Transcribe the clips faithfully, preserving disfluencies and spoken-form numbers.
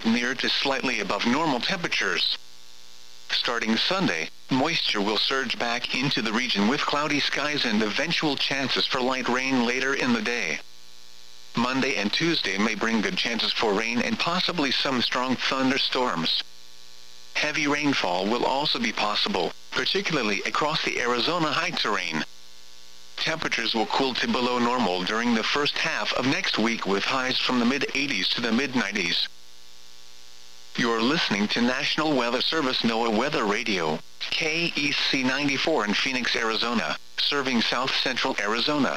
with near to slightly above normal temperatures. Starting Sunday, moisture will surge back into the region with cloudy skies and eventual chances for light rain later in the day. Monday and Tuesday may bring good chances for rain and possibly some strong thunderstorms. Heavy rainfall will also be possible, particularly across the Arizona high terrain. Temperatures will cool to below normal during the first half of next week with highs from the mid eighties to the mid nineties. You're listening to National Weather Service NOAA Weather Radio, K E C ninety-four in Phoenix, Arizona, serving south central Arizona.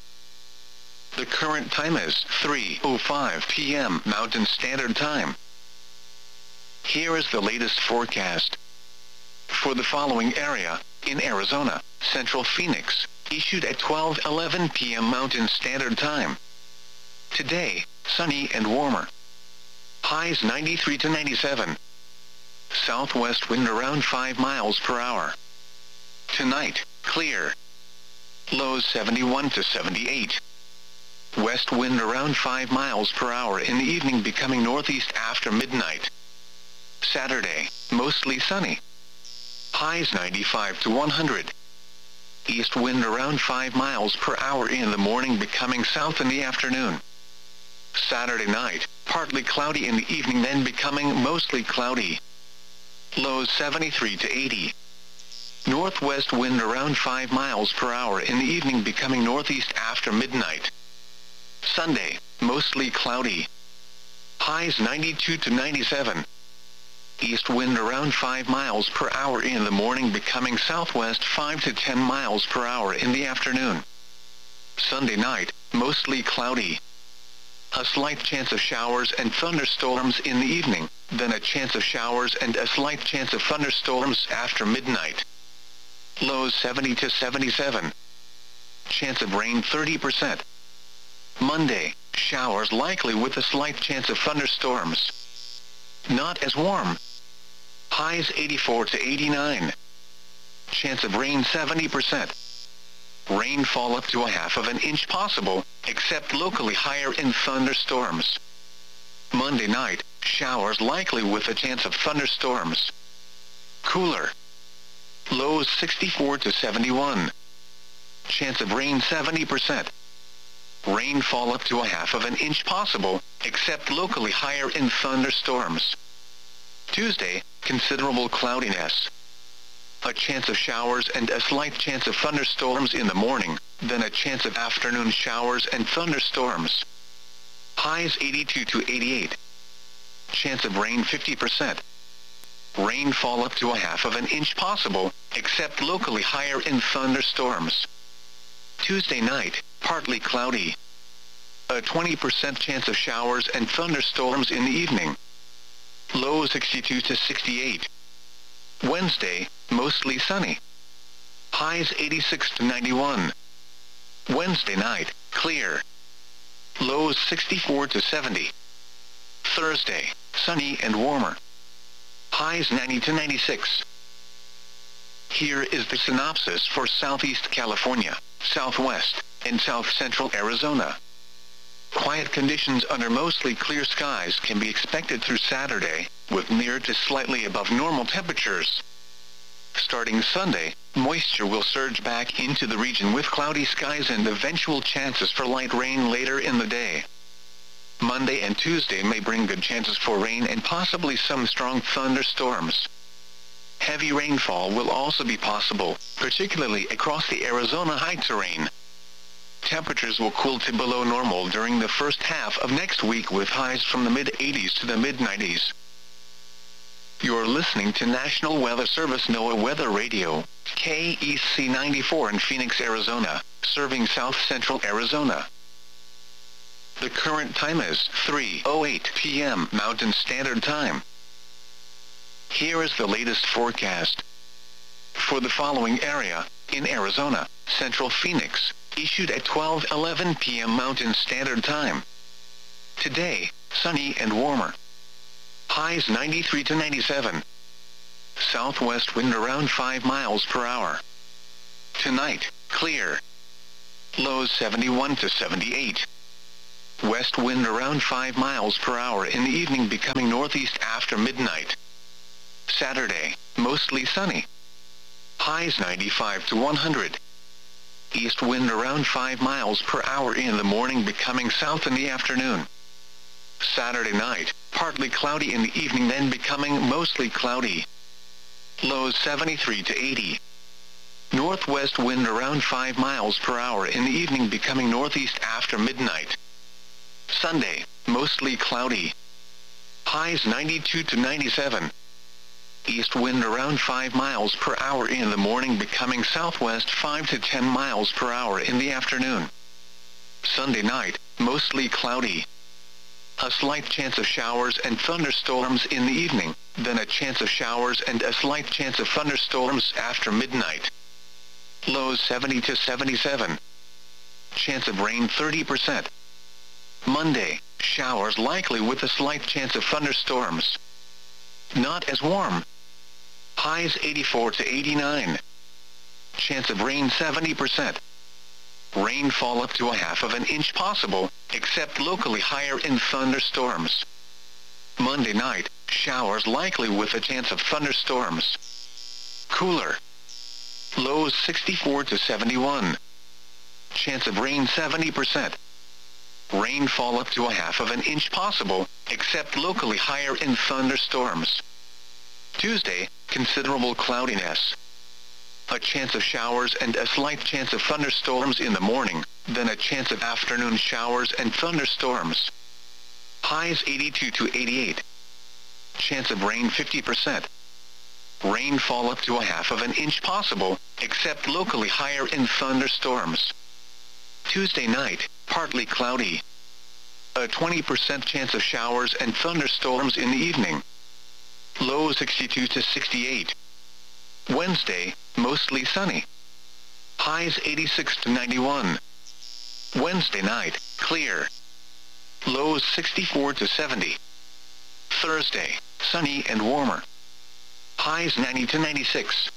The current time is three oh five p m Mountain Standard Time. Here is the latest forecast. For the following area, in Arizona, Central Phoenix, issued at twelve eleven p m Mountain Standard Time. Today, sunny and warmer. Highs ninety-three to ninety-seven. Southwest wind around five miles per hour. Tonight, clear. Lows seventy-one to seventy-eight. West wind around five miles per hour in the evening, becoming northeast after midnight. Saturday, mostly sunny. Highs ninety-five to one hundred. East wind around five miles per hour in the morning, becoming south in the afternoon. Saturday night, partly cloudy in the evening, then becoming mostly cloudy. Lows seventy-three to eighty. Northwest wind around five miles per hour in the evening, becoming northeast after midnight. Sunday, mostly cloudy. Highs ninety-two to ninety-seven. East wind around five miles per hour in the morning, becoming southwest five to ten miles per hour in the afternoon. Sunday night, mostly cloudy. A slight chance of showers and thunderstorms in the evening, then a chance of showers and a slight chance of thunderstorms after midnight. Lows seventy to seventy-seven. Chance of rain thirty percent. Monday, showers likely with a slight chance of thunderstorms. Not as warm. Highs eighty-four to eighty-nine. Chance of rain seventy percent. Rainfall up to a half of an inch possible, except locally higher in thunderstorms. Monday night, showers likely with a chance of thunderstorms. Cooler. Lows sixty-four to seventy-one. Chance of rain seventy percent. Rainfall up to a half of an inch possible, except locally higher in thunderstorms. Tuesday, considerable cloudiness. A chance of showers and a slight chance of thunderstorms in the morning, then a chance of afternoon showers and thunderstorms. Highs eighty-two to eighty-eight. Chance of rain fifty percent. Rainfall up to a half of an inch possible, except locally higher in thunderstorms. Tuesday night, partly cloudy. A twenty percent chance of showers and thunderstorms in the evening. Low sixty-two to sixty-eight. Wednesday, mostly sunny. Highs eighty-six to ninety-one. Wednesday night, clear. Lows sixty-four to seventy. Thursday, sunny and warmer. Highs ninety to ninety-six. Here is the synopsis for Southeast California, Southwest, and South Central Arizona. Quiet conditions under mostly clear skies can be expected through Saturday, with near to slightly above normal temperatures. Starting Sunday, moisture will surge back into the region with cloudy skies and eventual chances for light rain later in the day. Monday and Tuesday may bring good chances for rain and possibly some strong thunderstorms. Heavy rainfall will also be possible, particularly across the Arizona high terrain. Temperatures will cool to below normal during the first half of next week with highs from the mid eighties to the mid nineties. You're listening to National Weather Service NOAA Weather Radio, K E C ninety-four in Phoenix, Arizona, serving south central Arizona. The current time is three oh eight p m Mountain Standard Time. Here is the latest forecast. For the following area, in Arizona, Central Phoenix, issued at twelve eleven p m Mountain Standard Time. Today, sunny and warmer. Highs ninety-three to ninety-seven. Southwest wind around five miles per hour. Tonight, clear. Lows seventy-one to seventy-eight. West wind around five miles per hour in the evening, becoming northeast after midnight. Saturday, mostly sunny. Highs ninety-five to one hundred. East wind around five miles per hour in the morning, becoming south in the afternoon. Saturday night, partly cloudy in the evening, then becoming mostly cloudy. Lows seventy-three to eighty. Northwest wind around five miles per hour in the evening, becoming northeast after midnight. Sunday, mostly cloudy. Highs ninety-two to ninety-seven. East wind around five miles per hour in the morning, becoming southwest five to ten miles per hour in the afternoon. Sunday night, mostly cloudy. A slight chance of showers and thunderstorms in the evening, then a chance of showers and a slight chance of thunderstorms after midnight. Lows seventy to seventy-seven. Chance of rain thirty percent. Monday, showers likely with a slight chance of thunderstorms. Not as warm. Highs eighty-four to eighty-nine. Chance of rain seventy percent. Rainfall up to a half of an inch possible, except locally higher in thunderstorms. Monday night, showers likely with a chance of thunderstorms. Cooler. Lows sixty-four to seventy-one. Chance of rain seventy percent. Rainfall up to a half of an inch possible, except locally higher in thunderstorms. Tuesday, considerable cloudiness. A chance of showers and a slight chance of thunderstorms in the morning, then a chance of afternoon showers and thunderstorms. Highs eighty-two to eighty-eight. Chance of rain fifty percent. Rainfall up to a half of an inch possible, except locally higher in thunderstorms. Tuesday night, partly cloudy. A twenty percent chance of showers and thunderstorms in the evening. Low sixty-two to sixty-eight. Wednesday, mostly sunny. Highs eighty-six to ninety-one. Wednesday night, clear. Lows sixty-four to seventy. Thursday, sunny and warmer. Highs ninety to ninety-six.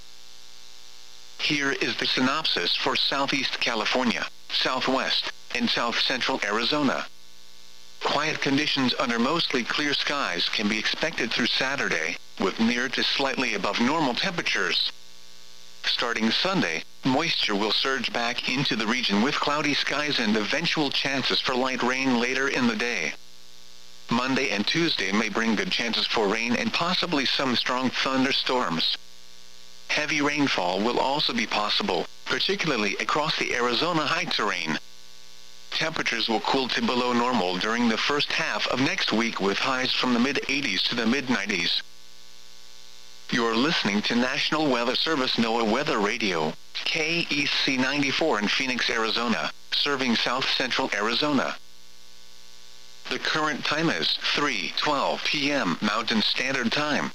Here is the synopsis for Southeast California, Southwest, and South Central Arizona. Quiet conditions under mostly clear skies can be expected through Saturday, with near to slightly above normal temperatures. Starting Sunday, moisture will surge back into the region with cloudy skies and eventual chances for light rain later in the day. Monday and Tuesday may bring good chances for rain and possibly some strong thunderstorms. Heavy rainfall will also be possible, particularly across the Arizona high terrain. Temperatures will cool to below normal during the first half of next week, with highs from the mid eighties to the mid nineties. You're listening to National Weather Service NOAA Weather Radio, K E C ninety-four in Phoenix, Arizona, serving South Central Arizona. The current time is three twelve p m Mountain Standard Time.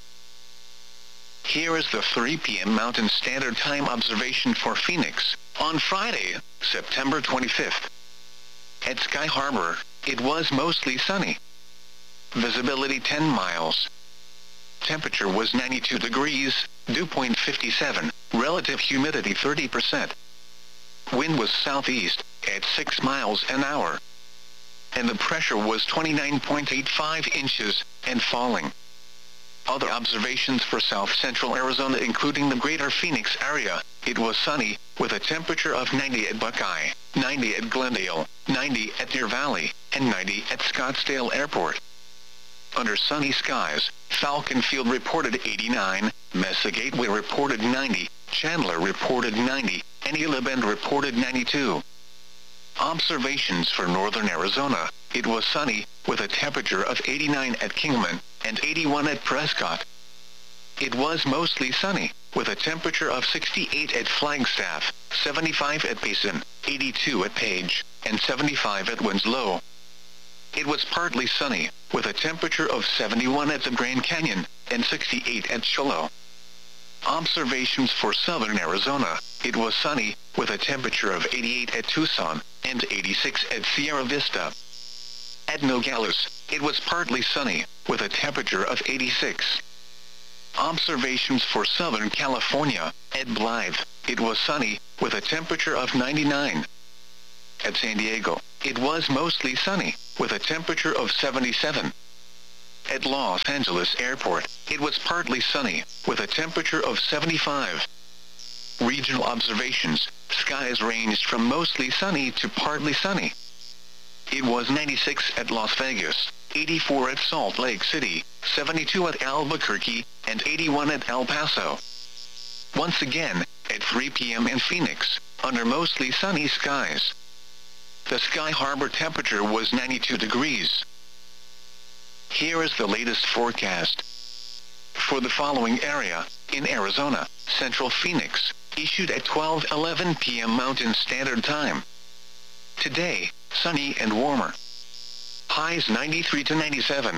Here is the three p m Mountain Standard Time observation for Phoenix, on Friday, September twenty-fifth. At Sky Harbor, it was mostly sunny. Visibility ten miles. Temperature was ninety-two degrees, dew point fifty-seven, relative humidity thirty percent. Wind was southeast, at six miles an hour. And the pressure was twenty-nine point eight five inches, and falling. Other observations for South Central Arizona, including the greater Phoenix area, it was sunny, with a temperature of ninety at Buckeye, ninety at Glendale, ninety at Deer Valley, and ninety at Scottsdale Airport. Under sunny skies, Falcon Field reported eighty-nine, Mesa Gateway reported ninety, Chandler reported ninety, and Gila Bend reported ninety-two. Observations for northern Arizona, it was sunny, with a temperature of eighty-nine at Kingman, and eighty-one at Prescott. It was mostly sunny, with a temperature of sixty-eight at Flagstaff, seventy-five at Payson, eighty-two at Page, and seventy-five at Winslow. It was partly sunny, with a temperature of seventy-one at the Grand Canyon, and sixty-eight at Shiloh. Observations for southern Arizona, it was sunny, with a temperature of eighty-eight at Tucson, and eighty-six at Sierra Vista. At Nogales, it was partly sunny, with a temperature of eighty-six. Observations for Southern California, at Blythe, it was sunny, with a temperature of ninety-nine. At San Diego, it was mostly sunny, with a temperature of seventy-seven. At Los Angeles Airport, it was partly sunny, with a temperature of seventy-five. Regional observations, skies ranged from mostly sunny to partly sunny. It was ninety-six at Las Vegas, eighty-four at Salt Lake City, seventy-two at Albuquerque, and eighty-one at El Paso. Once again, at three p m in Phoenix, under mostly sunny skies. The Sky Harbor temperature was ninety-two degrees. Here is the latest forecast. For the following area, in Arizona, Central Phoenix, issued at twelve eleven p m Mountain Standard Time. Today, sunny and warmer. Highs ninety-three to ninety-seven.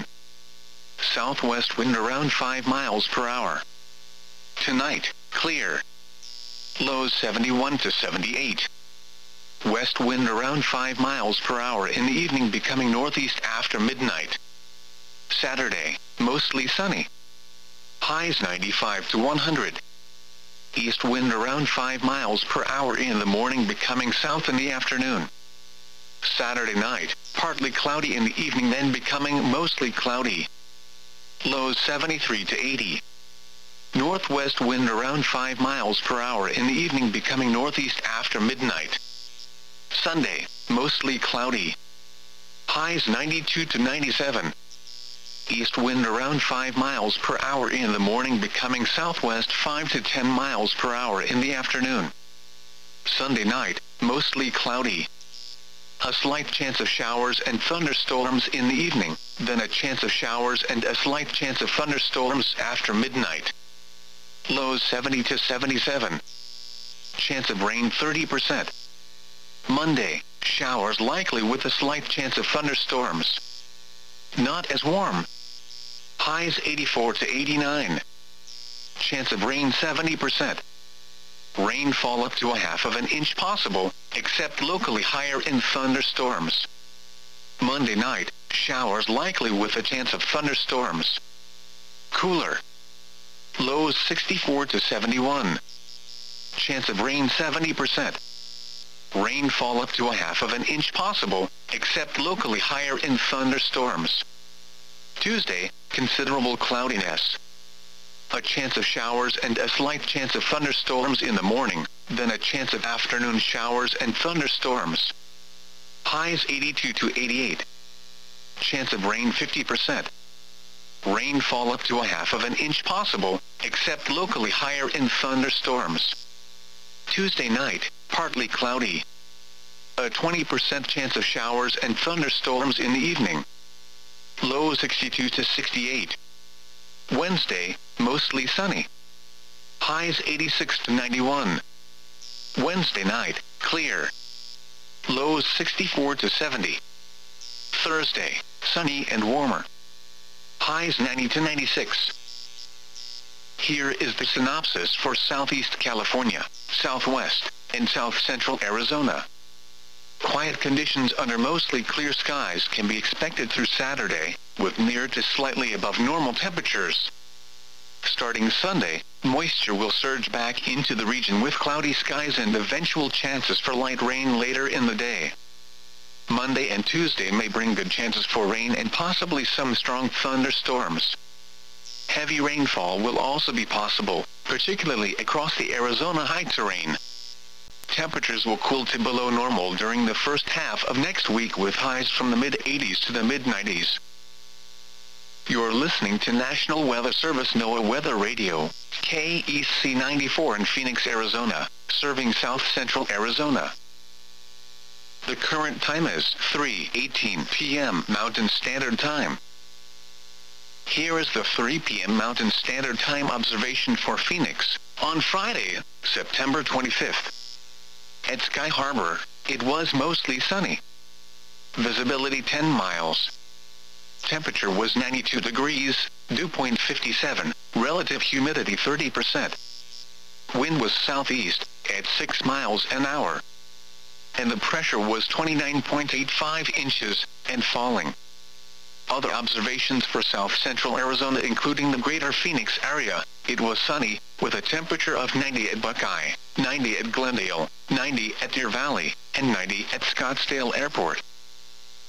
Southwest wind around five miles per hour. Tonight, clear. Lows seventy-one to seventy-eight. West wind around five miles per hour in the evening, becoming northeast after midnight. Saturday, mostly sunny. Highs ninety-five to one hundred. East wind around five miles per hour in the morning, becoming south in the afternoon. Saturday night, partly cloudy in the evening, then becoming mostly cloudy. Lows seventy-three to eighty. Northwest wind around five miles per hour in the evening, becoming northeast after midnight. Sunday, mostly cloudy. Highs ninety-two to ninety-seven. East wind around five miles per hour in the morning, becoming southwest five to ten miles per hour in the afternoon. Sunday night, mostly cloudy. A slight chance of showers and thunderstorms in the evening, then a chance of showers and a slight chance of thunderstorms after midnight. Lows seventy to seventy-seven. Chance of rain thirty percent. Monday, showers likely with a slight chance of thunderstorms. Not as warm. Highs eighty-four to eighty-nine. Chance of rain seventy percent. Rainfall up to a half of an inch possible, except locally higher in thunderstorms. Monday night, showers likely with a chance of thunderstorms. Cooler. Lows sixty-four to seventy-one. Chance of rain seventy percent. Rainfall up to a half of an inch possible, except locally higher in thunderstorms. Tuesday, considerable cloudiness. A chance of showers and a slight chance of thunderstorms in the morning, then a chance of afternoon showers and thunderstorms. Highs eighty-two to eighty-eight. Chance of rain fifty percent. Rainfall up to a half of an inch possible, except locally higher in thunderstorms. Tuesday night, partly cloudy. A twenty percent chance of showers and thunderstorms in the evening. Low sixty-two to sixty-eight. Wednesday, mostly sunny. Highs eighty-six to ninety-one. Wednesday night, clear. Lows sixty-four to seventy. Thursday, sunny and warmer. Highs ninety to ninety-six. Here is the synopsis for Southeast California, Southwest, and South Central Arizona. Quiet conditions under mostly clear skies can be expected through Saturday, with near to slightly above normal temperatures. Starting Sunday, moisture will surge back into the region with cloudy skies and eventual chances for light rain later in the day. Monday and Tuesday may bring good chances for rain and possibly some strong thunderstorms. Heavy rainfall will also be possible, particularly across the Arizona high terrain. Temperatures will cool to below normal during the first half of next week, with highs from the mid eighties to the mid nineties. You're listening to National Weather Service NOAA Weather Radio, K E C ninety-four in Phoenix, Arizona, serving South Central Arizona. The current time is three eighteen p m Mountain Standard Time. Here is the three p m Mountain Standard Time observation for Phoenix, on Friday, September twenty-fifth. At Sky Harbor, it was mostly sunny. Visibility ten miles. Temperature was ninety-two degrees, dew point fifty-seven, relative humidity thirty percent. Wind was southeast, at six miles an hour. And the pressure was twenty-nine point eight five inches, and falling. Other observations for South Central Arizona, including the greater Phoenix area, it was sunny, with a temperature of ninety at Buckeye, ninety at Glendale, ninety at Deer Valley, and ninety at Scottsdale Airport.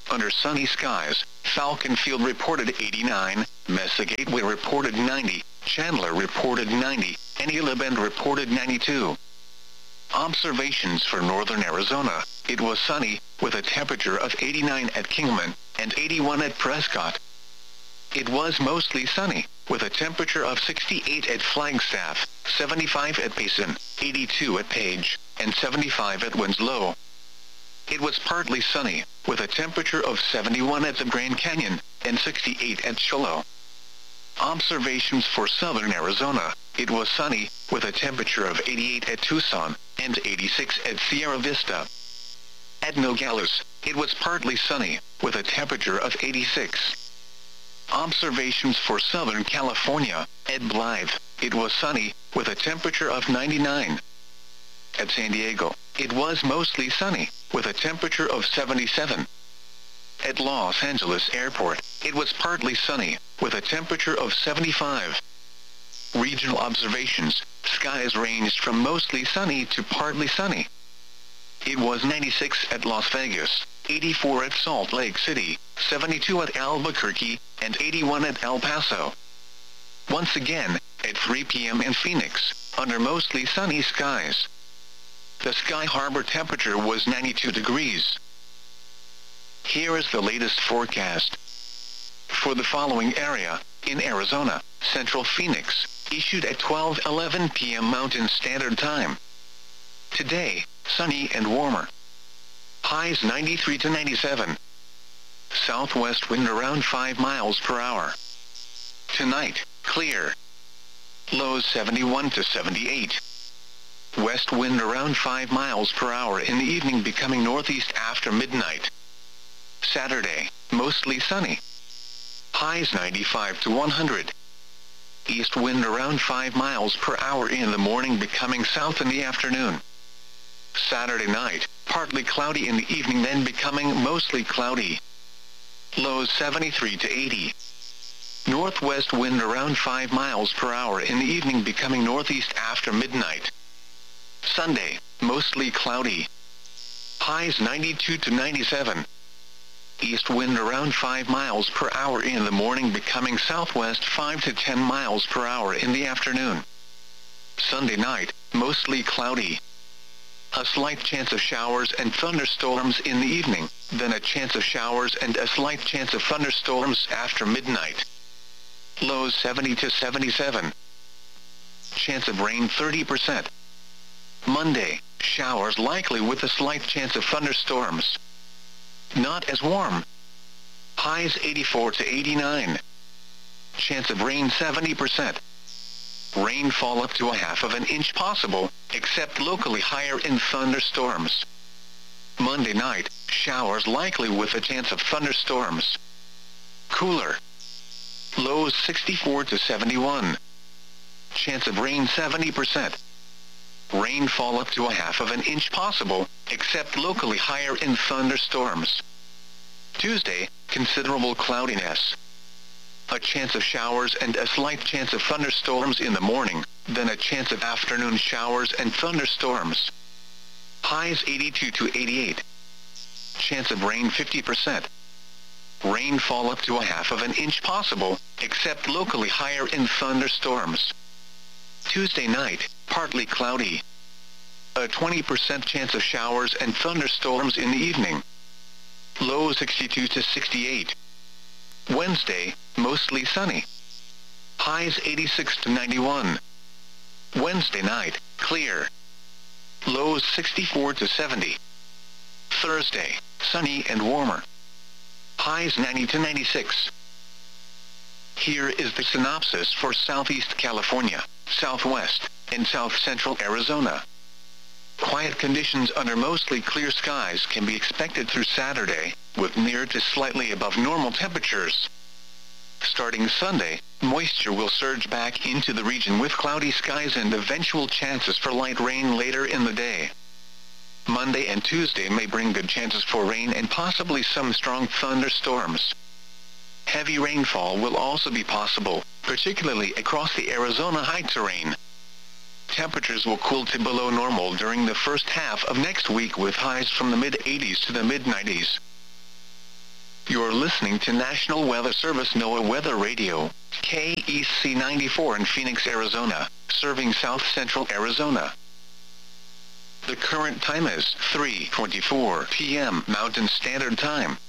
Under sunny skies, Falcon Field reported eighty-nine, Mesa Gateway reported ninety, Chandler reported ninety, and Gila Bend reported ninety-two. Observations for northern Arizona. It was sunny, with a temperature of eighty-nine at Kingman, and eighty-one at Prescott. It was mostly sunny, with a temperature of sixty-eight at Flagstaff, seventy-five at Payson, eighty-two at Page, and seventy-five at Winslow. It was partly sunny, with a temperature of seventy-one at the Grand Canyon, and sixty-eight at Shiloh. Observations for southern Arizona. It was sunny, with a temperature of eighty-eight at Tucson, and eighty-six at Sierra Vista. At Nogales, it was partly sunny, with a temperature of eighty-six. Observations for Southern California. At Blythe, it was sunny, with a temperature of ninety-nine. At San Diego, it was mostly sunny, with a temperature of seventy-seven. At Los Angeles Airport, it was partly sunny, with a temperature of seventy-five. Regional observations. Skies ranged from mostly sunny to partly sunny. It was ninety-six at Las Vegas, eighty-four at Salt Lake City, seventy-two at Albuquerque, and eighty-one at El Paso. Once again, at three p m in Phoenix, under mostly sunny skies. The Sky Harbor temperature was ninety-two degrees. Here is the latest forecast. For the following area, in Arizona, Central Phoenix, issued at twelve eleven p m Mountain Standard Time. Today, sunny and warmer. Highs ninety-three to ninety-seven. Southwest wind around five miles per hour. Tonight, clear. Lows seventy-one to seventy-eight. West wind around five miles per hour in the evening, becoming northeast after midnight. Saturday, mostly sunny. Highs ninety-five to one hundred. East wind around five miles per hour in the morning, becoming south in the afternoon. Saturday night, partly cloudy in the evening, then becoming mostly cloudy. Lows seventy-three to eighty. Northwest wind around five miles per hour in the evening, becoming northeast after midnight. Sunday, mostly cloudy. Highs ninety-two to ninety-seven. East wind around five miles per hour in the morning, becoming southwest five to ten miles per hour in the afternoon. Sunday night, mostly cloudy. A slight chance of showers and thunderstorms in the evening, then a chance of showers and a slight chance of thunderstorms after midnight. Lows seventy to seventy-seven. Chance of rain thirty percent. Monday, showers likely with a slight chance of thunderstorms. Not as warm. Highs eighty-four to eighty-nine. Chance of rain seventy percent. Rainfall up to a half of an inch possible, except locally higher in thunderstorms. Monday night, showers likely with a chance of thunderstorms. Cooler. Lows sixty-four to seventy-one. Chance of rain seventy percent. Rainfall up to a half of an inch possible, except locally higher in thunderstorms. Tuesday, considerable cloudiness. A chance of showers and a slight chance of thunderstorms in the morning, then a chance of afternoon showers and thunderstorms. Highs eighty-two to eighty-eight. Chance of rain fifty percent. Rainfall up to a half of an inch possible, except locally higher in thunderstorms. Tuesday night, partly cloudy. A twenty percent chance of showers and thunderstorms in the evening. Low sixty-two to sixty-eight. Wednesday, mostly sunny. Highs eighty-six to ninety-one. Wednesday night, clear. Lows sixty-four to seventy. Thursday, sunny and warmer. Highs ninety to ninety-six. Here is the synopsis for Southeast California, Southwest, and South Central Arizona. Quiet conditions under mostly clear skies can be expected through Saturday, with near to slightly above normal temperatures. Starting Sunday, moisture will surge back into the region with cloudy skies and eventual chances for light rain later in the day. Monday and Tuesday may bring good chances for rain and possibly some strong thunderstorms. Heavy rainfall will also be possible, particularly across the Arizona high terrain. Temperatures will cool to below normal during the first half of next week, with highs from the mid eighties to the mid nineties. You're listening to National Weather Service NOAA Weather Radio, K E C ninety-four in Phoenix, Arizona, serving south central Arizona. The current time is three twenty-four p m Mountain Standard Time.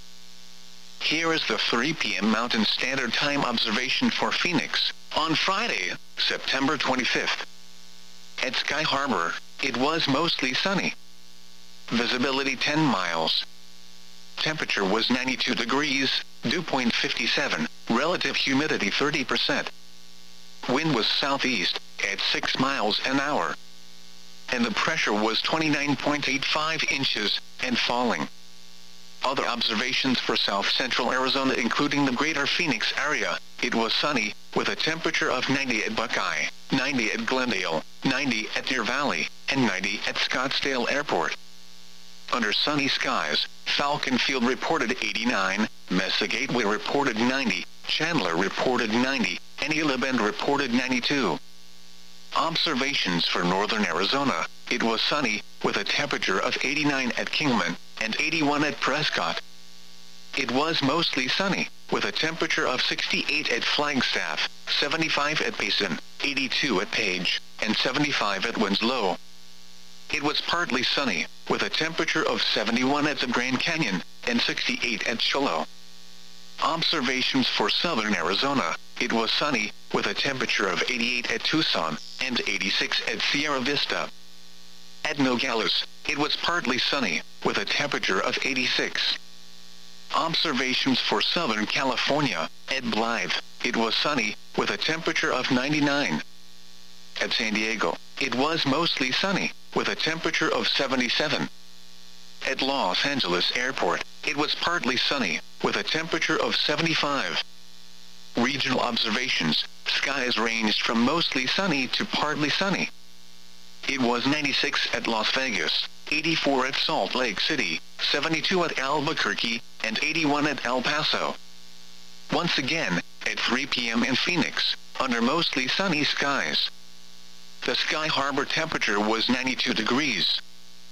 Here is the three p m Mountain Standard Time observation for Phoenix, on Friday, September twenty-fifth. At Sky Harbor, it was mostly sunny. Visibility ten miles. Temperature was ninety-two degrees, dew point fifty-seven, relative humidity thirty percent. Wind was southeast, at six miles an hour. And the pressure was twenty-nine point eight five inches, and falling. Other observations for south central Arizona including the greater Phoenix area, it was sunny, with a temperature of ninety at Buckeye, ninety at Glendale, ninety at Deer Valley, and ninety at Scottsdale Airport. Under sunny skies, Falcon Field reported eighty-nine, Mesa Gateway reported ninety, Chandler reported ninety, and Gila Bend reported ninety-two. Observations for northern Arizona, it was sunny, with a temperature of eighty-nine at Kingman, and eighty-one at Prescott. It was mostly sunny, with a temperature of sixty-eight at Flagstaff, seventy-five at Payson, eighty-two at Page, and seventy-five at Winslow. It was partly sunny, with a temperature of seventy-one at the Grand Canyon, and sixty-eight at Shiloh. Observations for southern Arizona, it was sunny, with a temperature of eighty-eight at Tucson, and eighty-six at Sierra Vista. At Nogales, it was partly sunny, with a temperature of eighty-six. Observations for southern California, at Blythe, it was sunny, with a temperature of ninety-nine. At San Diego, it was mostly sunny, with a temperature of seventy-seven. At Los Angeles Airport, it was partly sunny, with a temperature of seventy-five. Regional observations, skies ranged from mostly sunny to partly sunny. It was ninety-six at Las Vegas, eighty-four at Salt Lake City, seventy-two at Albuquerque, and eighty-one at El Paso. Once again, at three p m in Phoenix, under mostly sunny skies. The Sky Harbor temperature was ninety-two degrees.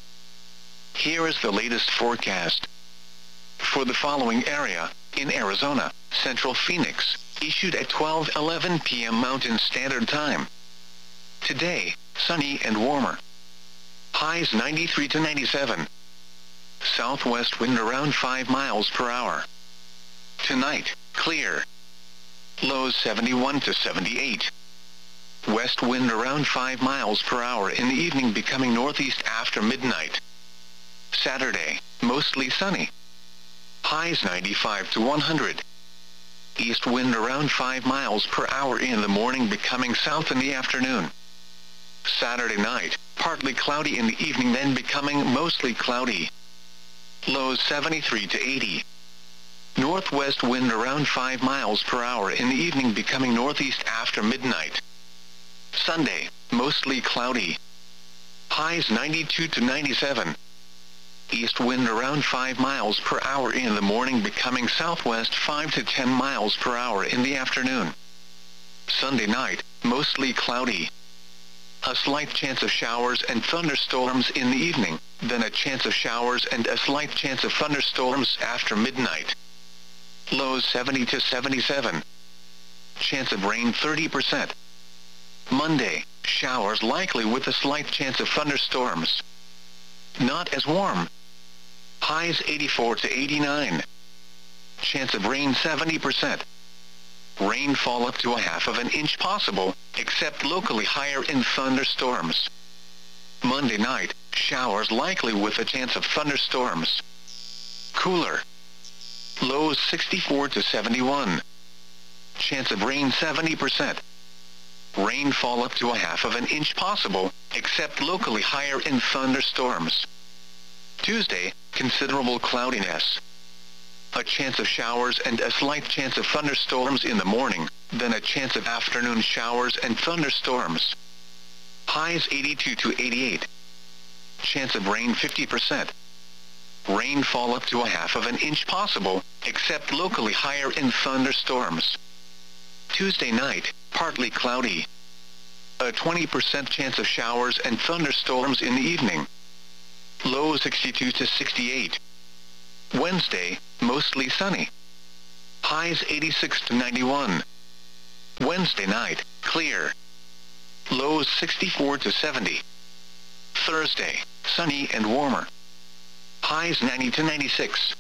Here is the latest forecast. For the following area, in Arizona, Central Phoenix, issued at twelve eleven p m Mountain Standard Time. Today, sunny and warmer. Highs ninety-three to ninety-seven. Southwest wind around five miles per hour. Tonight, clear. Lows seventy-one to seventy-eight. West wind around five miles per hour in the evening, becoming northeast after midnight. Saturday, mostly sunny. Highs ninety-five to one hundred. East wind around five miles per hour in the morning, becoming south in the afternoon. Saturday night, partly cloudy in the evening, then becoming mostly cloudy. Lows seventy-three to eighty. Northwest wind around five miles per hour in the evening, becoming northeast after midnight. Sunday, mostly cloudy. Highs ninety-two to ninety-seven. East wind around five miles per hour in the morning, becoming southwest five to ten miles per hour in the afternoon. Sunday night, mostly cloudy. A slight chance of showers and thunderstorms in the evening, then a chance of showers and a slight chance of thunderstorms after midnight. Lows seventy to seventy-seven. Chance of rain thirty percent. Monday, showers likely with a slight chance of thunderstorms. Not as warm. Highs eighty-four to eighty-nine. Chance of rain seventy percent. Rainfall up to a half of an inch possible, except locally higher in thunderstorms. Monday night, showers likely with a chance of thunderstorms. Cooler. Lows sixty-four to seventy-one. Chance of rain seventy percent. Rainfall up to a half of an inch possible, except locally higher in thunderstorms. Tuesday, considerable cloudiness. A chance of showers and a slight chance of thunderstorms in the morning, then a chance of afternoon showers and thunderstorms. Highs eighty-two to eighty-eight. Chance of rain fifty percent. Rainfall up to a half of an inch possible, except locally higher in thunderstorms. Tuesday night, partly cloudy. A twenty percent chance of showers and thunderstorms in the evening. Low sixty-two to sixty-eight. Wednesday, mostly sunny. Highs eighty-six to ninety-one. Wednesday night, clear. Lows sixty-four to seventy. Thursday, sunny and warmer. Highs ninety to ninety-six.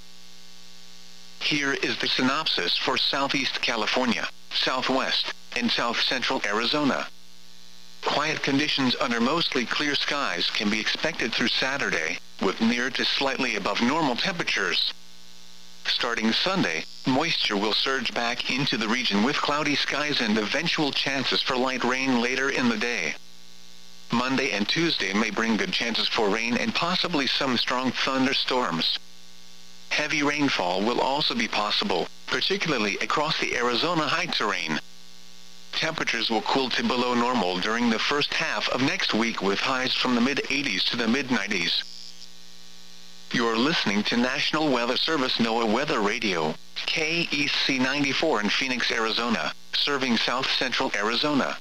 Here is the synopsis for Southeast California, Southwest, and South Central Arizona. Quiet conditions under mostly clear skies can be expected through Saturday, with near to slightly above normal temperatures. Starting Sunday, moisture will surge back into the region with cloudy skies and eventual chances for light rain later in the day. Monday and Tuesday may bring good chances for rain and possibly some strong thunderstorms. Heavy rainfall will also be possible, particularly across the Arizona high terrain. Temperatures will cool to below normal during the first half of next week with highs from the mid eighties to the mid nineties. You're listening to National Weather Service NOAA Weather Radio, K E C ninety-four in Phoenix, Arizona, serving South Central Arizona.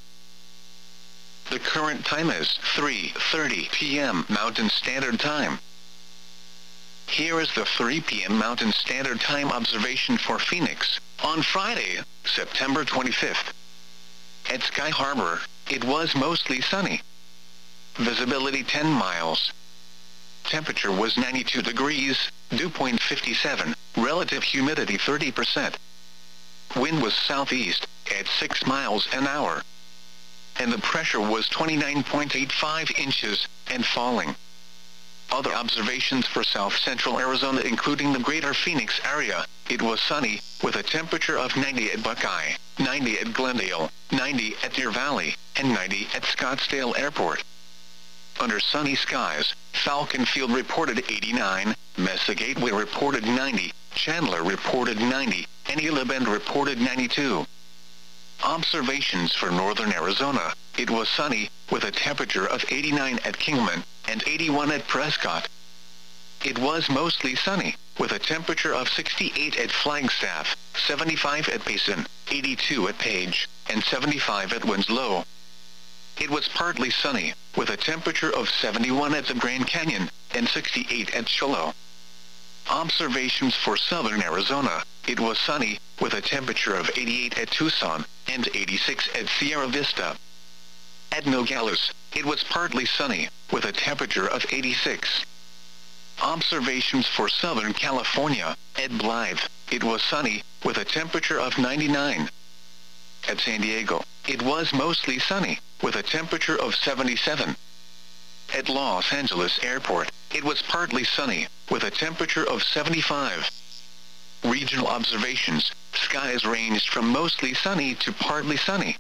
The current time is three thirty p m Mountain Standard Time. Here is the three p m Mountain Standard Time observation for Phoenix, on Friday, September twenty-fifth. At Sky Harbor, it was mostly sunny. Visibility ten miles. Temperature was ninety-two degrees, dew point fifty-seven, relative humidity thirty percent. Wind was southeast, at six miles an hour. And the pressure was twenty-nine point eight five inches, and falling. Other observations for South Central Arizona including the greater Phoenix area, it was sunny, with a temperature of ninety at Buckeye, ninety at Glendale, ninety at Deer Valley, and ninety at Scottsdale Airport. Under sunny skies, Falcon Field reported eighty-nine, Mesa Gateway reported ninety, Chandler reported ninety, and Gila Bend reported ninety-two. Observations for northern Arizona, it was sunny, with a temperature of eighty-nine at Kingman, and eighty-one at Prescott. It was mostly sunny, with a temperature of sixty-eight at Flagstaff, seventy-five at Payson, eighty-two at Page, and seventy-five at Winslow. It was partly sunny, with a temperature of seventy-one at the Grand Canyon, and sixty-eight at Shiloh. Observations for southern Arizona, it was sunny, with a temperature of eighty-eight at Tucson, and eighty-six at Sierra Vista. At Nogales, it was partly sunny, with a temperature of eighty-six. Observations for Southern California, at Blythe, it was sunny, with a temperature of ninety-nine. At San Diego, it was mostly sunny, with a temperature of seventy-seven. At Los Angeles Airport, it was partly sunny, with a temperature of seventy-five. Regional observations, skies ranged from mostly sunny to partly sunny.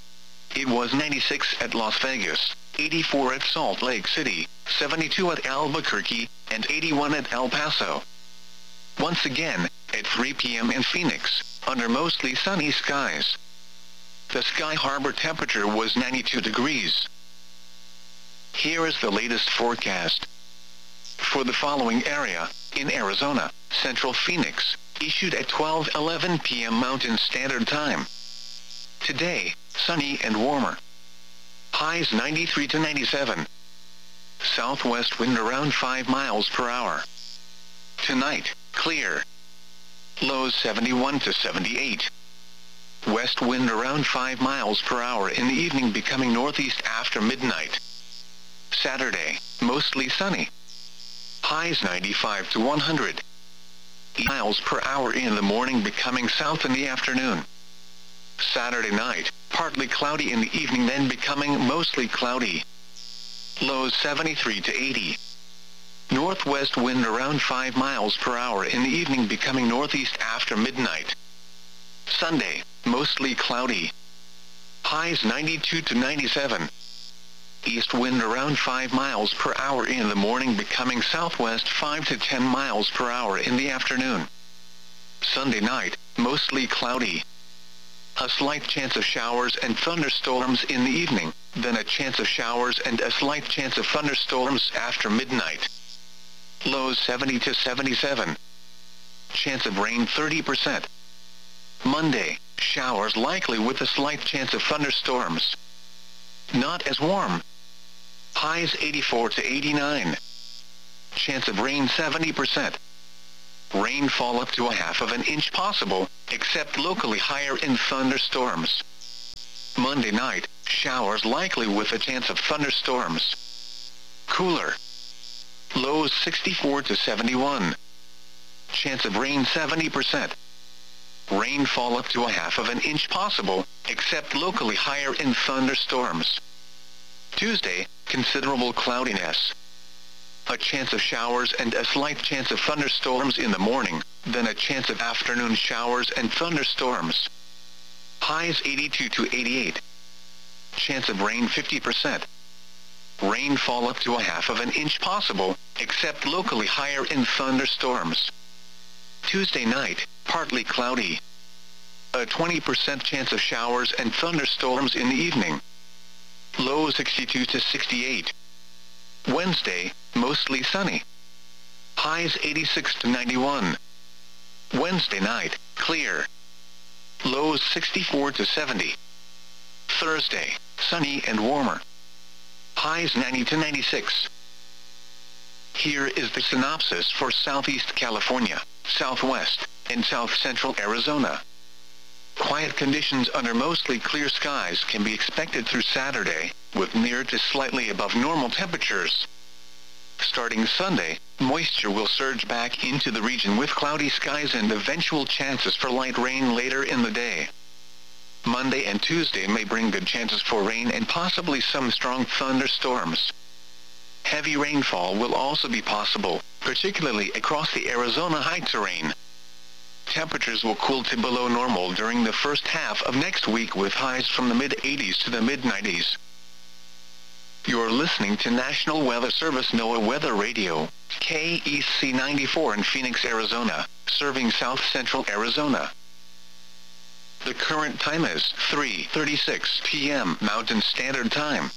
It was ninety-six at Las Vegas, eighty-four at Salt Lake City, seventy-two at Albuquerque, and eighty-one at El Paso. Once again, at three p m in Phoenix, under mostly sunny skies. The Sky Harbor temperature was ninety-two degrees. Here is the latest forecast. For the following area, in Arizona, Central Phoenix, issued at twelve eleven p m Mountain Standard Time. Today, sunny and warmer. Highs ninety-three to ninety-seven. Southwest wind around five miles per hour. Tonight, clear. Lows seventy-one to seventy-eight. West wind around five miles per hour in the evening, becoming northeast after midnight. Saturday, mostly sunny. Highs ninety-five to one hundred. Miles per hour in the morning, becoming south in the afternoon. Saturday night, partly cloudy in the evening, then becoming mostly cloudy. Lows seventy-three to eighty. Northwest wind around five miles per hour in the evening, becoming northeast after midnight. Sunday, mostly cloudy. Highs ninety-two to ninety-seven. East wind around five miles per hour in the morning, becoming southwest five to ten miles per hour in the afternoon. Sunday night, mostly cloudy. A slight chance of showers and thunderstorms in the evening, then a chance of showers and a slight chance of thunderstorms after midnight. Lows seventy to seventy-seven. Chance of rain thirty percent. Monday, showers likely with a slight chance of thunderstorms. Not as warm. Highs eighty-four to eighty-nine. Chance of rain seventy percent. Rainfall up to a half of an inch possible, except locally higher in thunderstorms. Monday night, showers likely with a chance of thunderstorms. Cooler. Lows sixty-four to seventy-one. Chance of rain seventy percent. Rainfall up to a half of an inch possible, except locally higher in thunderstorms. Tuesday, considerable cloudiness. A chance of showers and a slight chance of thunderstorms in the morning, then a chance of afternoon showers and thunderstorms. Highs eighty-two to eighty-eight. Chance of rain fifty percent. Rainfall up to a half of an inch possible, except locally higher in thunderstorms. Tuesday night, partly cloudy. A twenty percent chance of showers and thunderstorms in the evening. Low sixty-two to sixty-eight. Wednesday, mostly sunny. Highs eighty-six to ninety-one. Wednesday night, clear. Lows sixty-four to seventy. Thursday, sunny and warmer. Highs ninety to ninety-six. Here is the synopsis for Southeast California, Southwest, and South Central Arizona. Quiet conditions under mostly clear skies can be expected through Saturday, with near to slightly above normal temperatures. Starting Sunday, moisture will surge back into the region with cloudy skies and eventual chances for light rain later in the day. Monday and Tuesday may bring good chances for rain and possibly some strong thunderstorms. Heavy rainfall will also be possible, particularly across the Arizona high terrain. Temperatures will cool to below normal during the first half of next week with highs from the mid eighties to the mid nineties. You're listening to National Weather Service NOAA Weather Radio, K E C ninety-four in Phoenix, Arizona, serving South Central Arizona. The current time is three thirty-six p m Mountain Standard Time.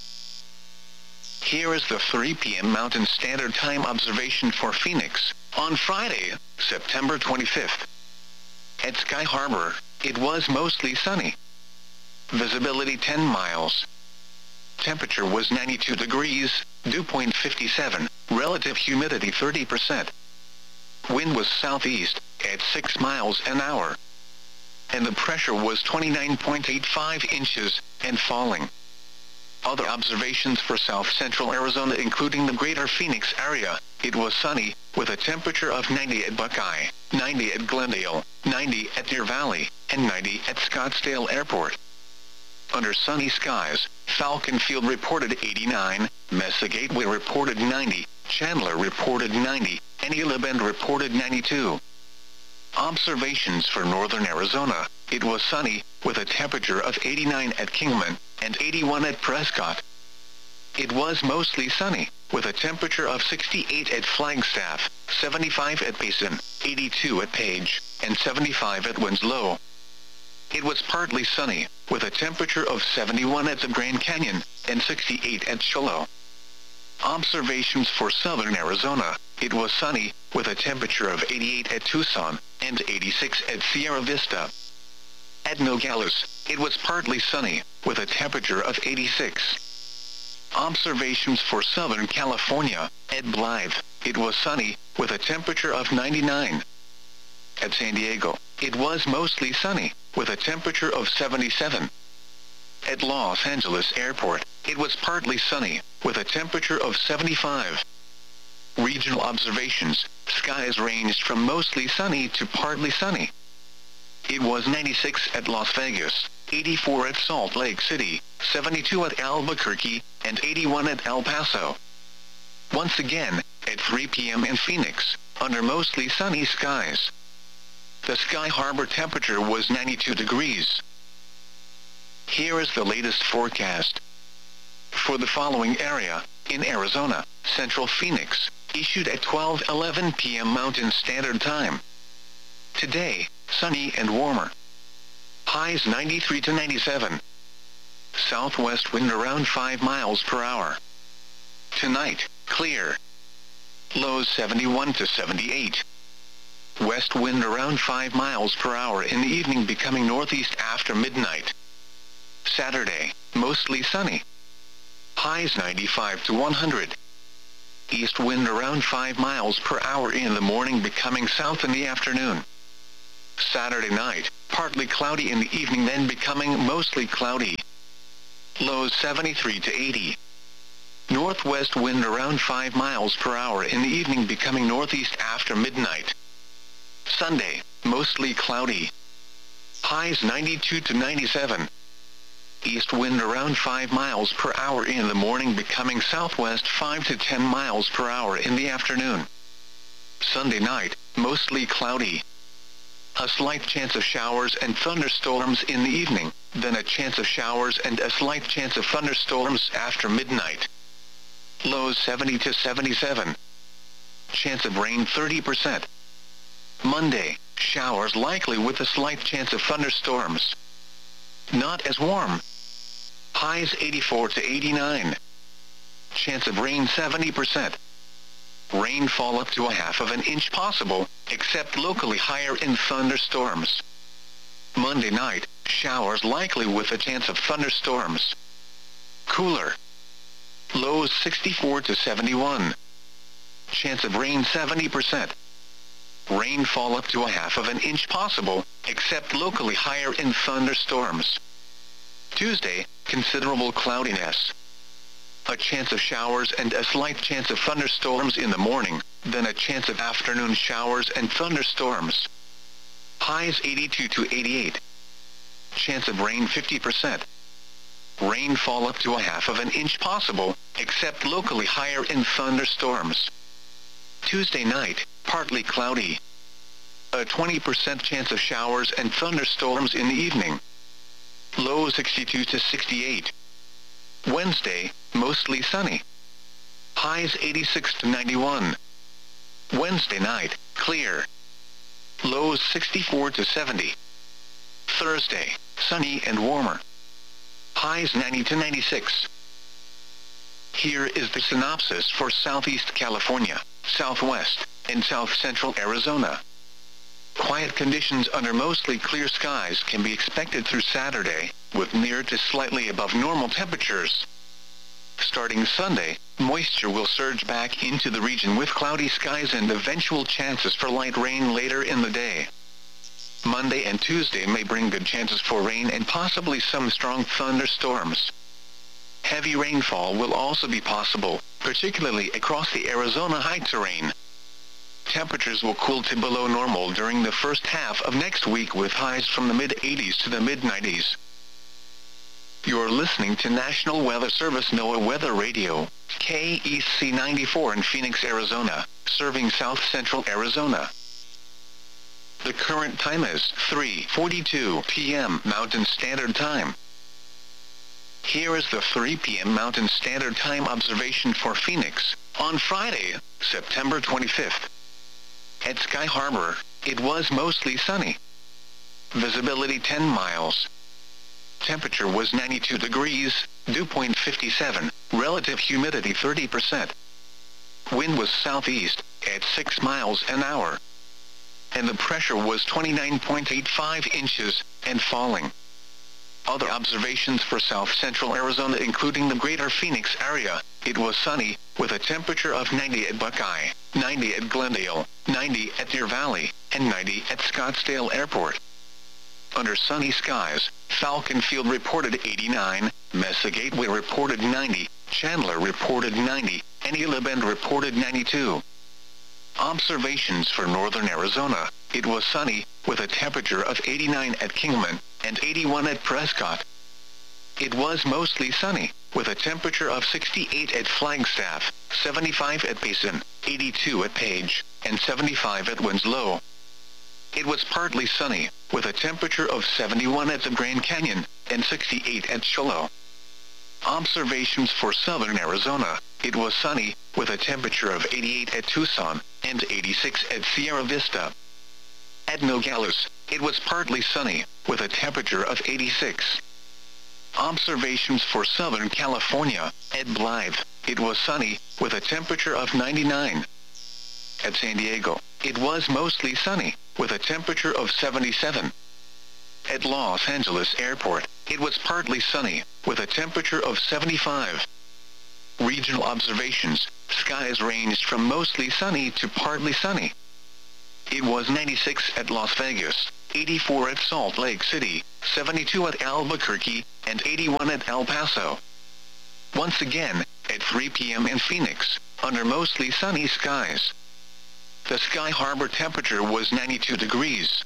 Here is the three p m Mountain Standard Time observation for Phoenix, on Friday, September twenty-fifth. At Sky Harbor, it was mostly sunny. Visibility ten miles. Temperature was ninety-two degrees, dew point fifty-seven, relative humidity thirty percent. Wind was southeast, at six miles an hour. And the pressure was twenty-nine point eight five inches, and falling. Other observations for South Central Arizona including the greater Phoenix area, it was sunny, with a temperature of ninety at Buckeye, ninety at Glendale, ninety at Deer Valley, and ninety at Scottsdale Airport. Under sunny skies, Falcon Field reported eighty-nine, Mesa Gateway reported ninety, Chandler reported ninety, and Gila Bend reported ninety-two. Observations for northern Arizona, it was sunny, with a temperature of eighty-nine at Kingman, and eighty-one at Prescott. It was mostly sunny, with a temperature of sixty-eight at Flagstaff, seventy-five at Payson, eighty-two at Page, and seventy-five at Winslow. It was partly sunny, with a temperature of seventy-one at the Grand Canyon, and sixty-eight at Shiloh. Observations for southern Arizona, it was sunny, with a temperature of eighty-eight at Tucson, and eighty-six at Sierra Vista. At Nogales, it was partly sunny, with a temperature of eighty-six. Observations for Southern California, at Blythe, it was sunny, with a temperature of ninety-nine. At San Diego, it was mostly sunny, with a temperature of seventy-seven. At Los Angeles Airport, it was partly sunny, with a temperature of seventy-five. Regional observations, skies ranged from mostly sunny to partly sunny. It was ninety-six at Las Vegas, eighty-four at Salt Lake City, seventy-two at Albuquerque, and eighty-one at El Paso. Once again, at three p m in Phoenix, under mostly sunny skies. The Sky Harbor temperature was ninety-two degrees. Here is the latest forecast. For the following area, in Arizona, Central Phoenix, issued at twelve eleven p m Mountain Standard Time. Today, sunny and warmer. Highs ninety-three to ninety-seven. Southwest wind around five miles per hour. Tonight, clear. Lows seventy-one to seventy-eight. West wind around five miles per hour in the evening, becoming northeast after midnight. Saturday, mostly sunny. Highs ninety-five to one hundred. east wind around five miles per hour in the morning, becoming south in the afternoon. Saturday night, partly cloudy in the evening, then becoming mostly cloudy. Lows seventy-three to eighty. Northwest wind around five miles per hour in the evening, becoming northeast after midnight. Sunday, mostly cloudy. Highs ninety-two to ninety-seven. East wind around five miles per hour in the morning, becoming southwest five to ten miles per hour in the afternoon. Sunday night, mostly cloudy. A slight chance of showers and thunderstorms in the evening, then a chance of showers and a slight chance of thunderstorms after midnight. Lows seventy to seventy-seven. Chance of rain thirty percent. Monday, showers likely with a slight chance of thunderstorms. Not as warm. Highs eighty-four to eighty-nine. Chance of rain seventy percent. Rainfall up to a half of an inch possible, except locally higher in thunderstorms. Monday night, showers likely with a chance of thunderstorms. Cooler. Lows sixty-four to seventy-one. Chance of rain seventy percent. Rainfall up to a half of an inch possible, except locally higher in thunderstorms. Tuesday, considerable cloudiness. A chance of showers and a slight chance of thunderstorms in the morning, then a chance of afternoon showers and thunderstorms. Highs eighty-two to eighty-eight. Chance of rain fifty percent. Rainfall up to a half of an inch possible, except locally higher in thunderstorms. Tuesday night, partly cloudy. A twenty percent chance of showers and thunderstorms in the evening. Low sixty-two to sixty-eight. Wednesday, mostly sunny. Highs eighty-six to ninety-one. Wednesday night, clear. Lows sixty-four to seventy. Thursday, sunny and warmer. Highs ninety to ninety-six. Here is the synopsis for Southeast California, Southwest, and South Central Arizona. Quiet conditions under mostly clear skies can be expected through Saturday, with near to slightly above normal temperatures. Starting Sunday, moisture will surge back into the region with cloudy skies and eventual chances for light rain later in the day. Monday and Tuesday may bring good chances for rain and possibly some strong thunderstorms. Heavy rainfall will also be possible, particularly across the Arizona high terrain. Temperatures will cool to below normal during the first half of next week, with highs from the mid eighties to the mid nineties. You're listening to National Weather Service NOAA Weather Radio, K E C ninety-four in Phoenix, Arizona, serving South Central Arizona. The current time is three forty-two p m Mountain Standard Time. Here is the three p m Mountain Standard Time observation for Phoenix, on Friday, September twenty-fifth. At Sky Harbor, it was mostly sunny. Visibility ten miles. Temperature was ninety-two degrees, dew point fifty-seven, relative humidity thirty percent. Wind was southeast, at six miles an hour. And the pressure was twenty-nine point eight five inches, and falling. Other observations for South Central Arizona, including the greater Phoenix area, it was sunny, with a temperature of ninety at Buckeye, ninety at Glendale, ninety at Deer Valley, and ninety at Scottsdale Airport. Under sunny skies, Falcon Field reported eighty-nine, Mesa Gateway reported ninety, Chandler reported ninety, and Gila Bend reported ninety-two. Observations for northern Arizona, it was sunny, with a temperature of eighty-nine at Kingman, and eighty-one at Prescott. It was mostly sunny, with a temperature of sixty-eight at Flagstaff, seventy-five at Basin, eighty-two at Page, and seventy-five at Winslow. It was partly sunny, with a temperature of seventy-one at the Grand Canyon, and sixty-eight at Shiloh. Observations for southern Arizona, it was sunny, with a temperature of eighty-eight at Tucson, and eighty-six at Sierra Vista. At Nogales, it was partly sunny, with a temperature of eighty-six. Observations for Southern California, at Blythe, it was sunny, with a temperature of ninety-nine. At San Diego, it was mostly sunny, with a temperature of seventy-seven. At Los Angeles Airport, it was partly sunny, with a temperature of seventy-five. Regional observations skies ranged from mostly sunny to partly sunny. It was ninety-six at Las Vegas, eighty-four at Salt Lake City, seventy-two at Albuquerque, and eighty-one at El Paso. Once again, at three p m in Phoenix, under mostly sunny skies. The Sky Harbor temperature was ninety-two degrees.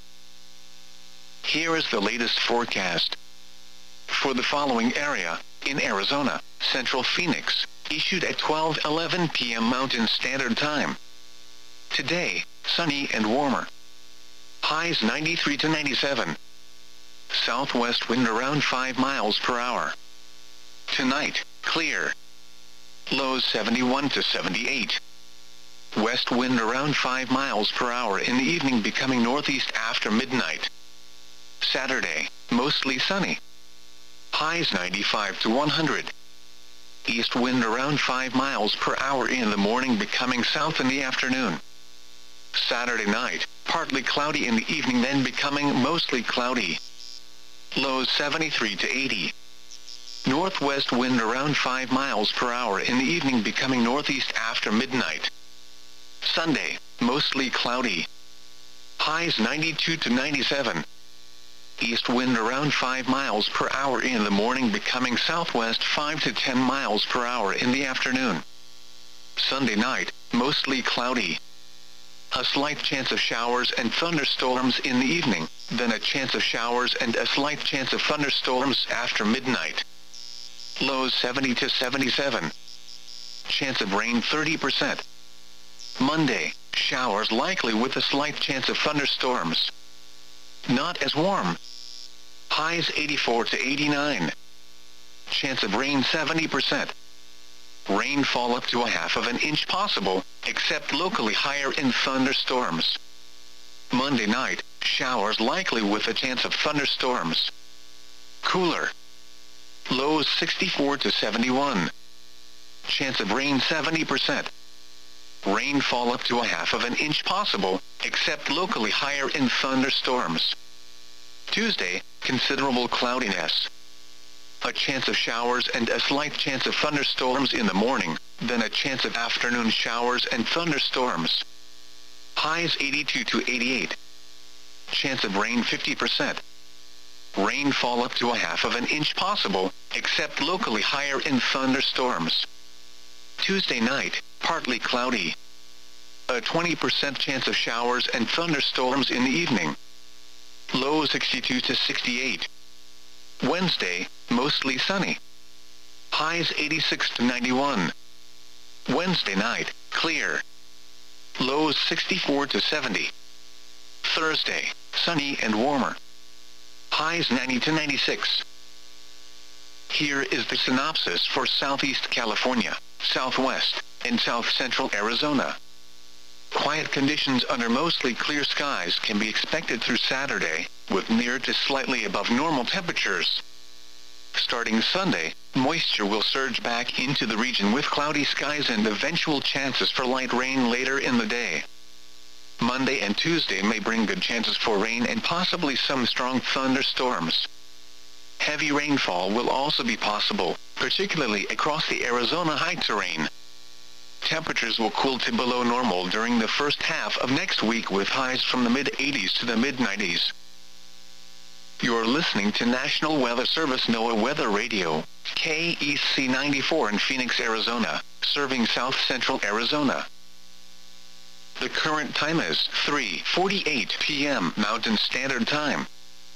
Here is the latest forecast. For the following area, in Arizona, Central Phoenix, issued at twelve eleven p m Mountain Standard Time. Today, sunny and warmer. Highs ninety-three to ninety-seven. Southwest wind around five miles per hour. Tonight, clear. Lows seventy-one to seventy-eight. West wind around five miles per hour in the evening, becoming northeast after midnight. Saturday, mostly sunny. Highs ninety-five to one hundred. East wind around five miles per hour in the morning, becoming south in the afternoon. Saturday night, partly cloudy in the evening, then becoming mostly cloudy. Lows seventy-three to eighty. Northwest wind around five miles per hour in the evening, becoming northeast after midnight. Sunday, mostly cloudy. Highs ninety-two to ninety-seven. East wind around five miles per hour in the morning, becoming southwest five to ten miles per hour in the afternoon. Sunday night, mostly cloudy. A slight chance of showers and thunderstorms in the evening, then a chance of showers and a slight chance of thunderstorms after midnight. Lows seventy to seventy-seven. Chance of rain thirty percent. Monday, showers likely with a slight chance of thunderstorms. Not as warm. Highs eighty-four to eighty-nine. Chance of rain seventy percent. Rainfall up to a half of an inch possible, except locally higher in thunderstorms. Monday night, showers likely with a chance of thunderstorms. Cooler. Lows sixty-four to seventy-one. Chance of rain seventy percent. Rainfall up to a half of an inch possible, except locally higher in thunderstorms. Tuesday, considerable cloudiness. A chance of showers and a slight chance of thunderstorms in the morning, then a chance of afternoon showers and thunderstorms. Highs eighty-two to eighty-eight. Chance of rain fifty percent. Rainfall up to a half of an inch possible, except locally higher in thunderstorms. Tuesday night, partly cloudy. A twenty percent chance of showers and thunderstorms in the evening. Low sixty-two to sixty-eight. Wednesday, mostly sunny. Highs eighty-six to ninety-one. Wednesday night, clear. Lows sixty-four to seventy. Thursday, sunny and warmer. Highs ninety to ninety-six. Here is the synopsis for Southeast California, Southwest, and South Central Arizona. Quiet conditions under mostly clear skies can be expected through Saturday, with near to slightly above normal temperatures. Starting Sunday, moisture will surge back into the region with cloudy skies and eventual chances for light rain later in the day. Monday and Tuesday may bring good chances for rain and possibly some strong thunderstorms. Heavy rainfall will also be possible, particularly across the Arizona high terrain. Temperatures will cool to below normal during the first half of next week, with highs from the mid eighties to the mid nineties. You're listening to National Weather Service NOAA Weather Radio, K E C ninety-four in Phoenix, Arizona, serving South Central Arizona. The current time is three forty-eight p m Mountain Standard Time.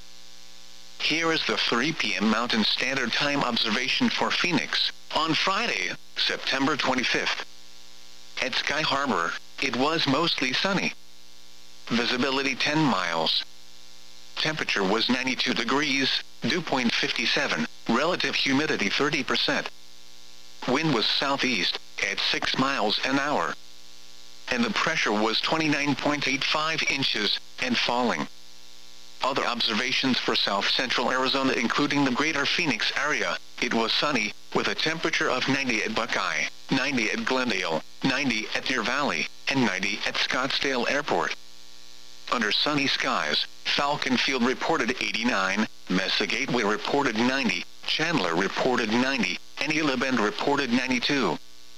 Here is the three p m Mountain Standard Time observation for Phoenix, on Friday, September twenty-fifth. At Sky Harbor, it was mostly sunny. Visibility ten miles. Temperature was ninety-two degrees, dew point fifty-seven, relative humidity thirty percent. Wind was southeast, at six miles an hour. And the pressure was twenty-nine point eight five inches, and falling. Other observations for South Central Arizona, including the greater Phoenix area, it was sunny, with a temperature of ninety at Buckeye, ninety at Glendale, ninety at Deer Valley, and ninety at Scottsdale Airport. Under sunny skies, Falcon Field reported eighty-nine, Mesa Gateway reported ninety, Chandler reported ninety, and Eula Bend reported ninety-two.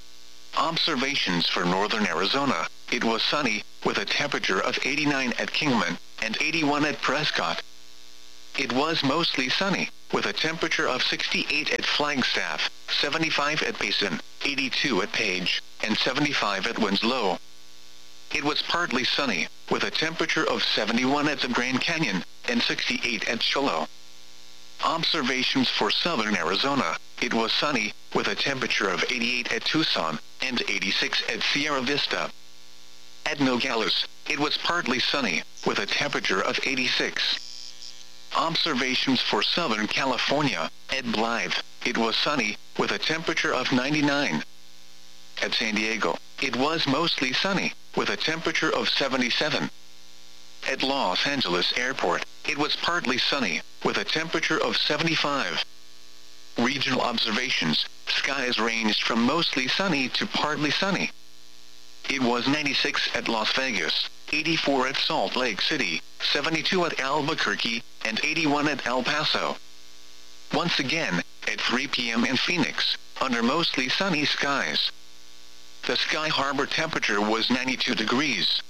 Observations for northern Arizona. It was sunny, with a temperature of eighty-nine at Kingman, and eighty-one at Prescott. It was mostly sunny, with a temperature of sixty-eight at Flagstaff, seventy-five at Payson, eighty-two at Page, and seventy-five at Winslow. It was partly sunny, with a temperature of seventy-one at the Grand Canyon, and sixty-eight at Shiloh. Observations for southern Arizona. It was sunny, with a temperature of eighty-eight at Tucson, and eighty-six at Sierra Vista. At Nogales, it was partly sunny, with a temperature of eighty-six. Observations for southern California. At Blythe, it was sunny, with a temperature of ninety-nine. At San Diego, it was mostly sunny, with a temperature of seventy-seven. At Los Angeles Airport, it was partly sunny, with a temperature of seventy-five. Regional observations. Skies ranged from mostly sunny to partly sunny. It was ninety-six at Las Vegas, eighty-four at Salt Lake City, seventy-two at Albuquerque, and eighty-one at El Paso. Once again, at three p m in Phoenix, under mostly sunny skies. The Sky Harbor temperature was ninety-two degrees.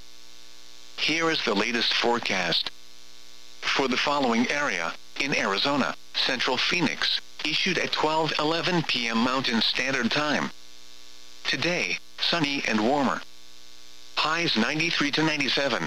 Here is the latest forecast. For the following area, in Arizona, Central Phoenix, issued at twelve eleven p m Mountain Standard Time. Today, sunny and warmer. Highs ninety-three to ninety-seven.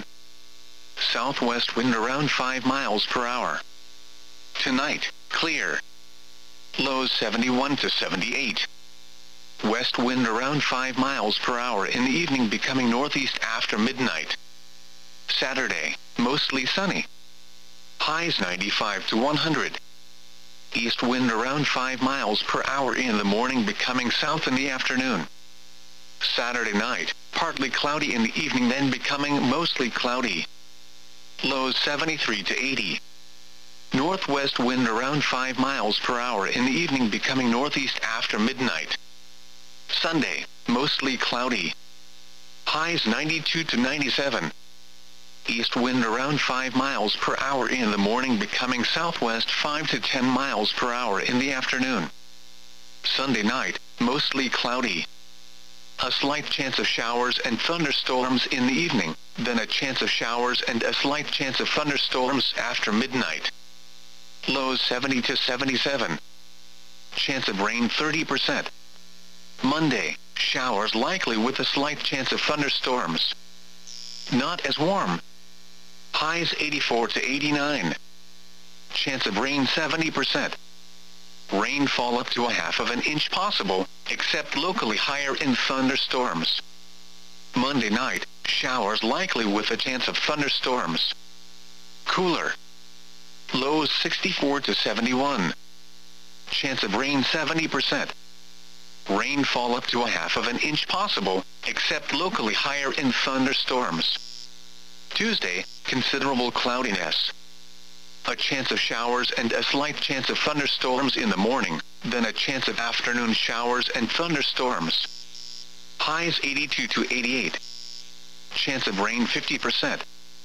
Southwest wind around five miles per hour. Tonight, clear. Lows seventy-one to seventy-eight. West wind around five miles per hour in the evening, becoming northeast after midnight. Saturday, mostly sunny. Highs ninety-five to one hundred. East wind around five miles per hour in the morning, becoming south in the afternoon. Saturday night, partly cloudy in the evening, then becoming mostly cloudy. Lows seventy-three to eighty. Northwest wind around five miles per hour in the evening, becoming northeast after midnight. Sunday, mostly cloudy. Highs ninety-two to ninety-seven. East wind around five miles per hour in the morning, becoming southwest five to ten miles per hour in the afternoon. Sunday night, mostly cloudy. A slight chance of showers and thunderstorms in the evening, then a chance of showers and a slight chance of thunderstorms after midnight. Lows seventy to seventy-seven. Chance of rain thirty percent. Monday, showers likely with a slight chance of thunderstorms. Not as warm. Highs eighty-four to eighty-nine. Chance of rain seventy percent. Rainfall up to a half of an inch possible, except locally higher in thunderstorms. Monday night, showers likely with a chance of thunderstorms. Cooler. Lows sixty-four to seventy-one. Chance of rain seventy percent. Rainfall up to a half of an inch possible, except locally higher in thunderstorms. Tuesday, considerable cloudiness. A chance of showers and a slight chance of thunderstorms in the morning, then a chance of afternoon showers and thunderstorms. Highs eighty-two to eighty-eight. Chance of rain fifty percent.